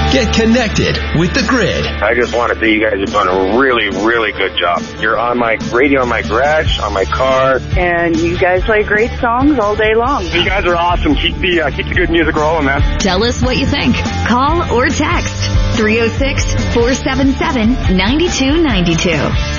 Get connected with The Grid. I just want to say you guys are doing a really, really good job. You're on my radio in my garage, on my car. And you guys play great songs all day long. You guys are awesome. Keep the good music rolling, man. Tell us what you think. Call or text 306-477-9292.